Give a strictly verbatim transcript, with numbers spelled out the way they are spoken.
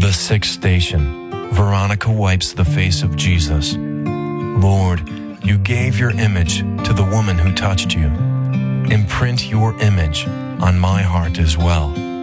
The sixth station. Veronica wipes the face of Jesus. Lord, you gave your image to the woman who touched you. Imprint your image on my heart as well.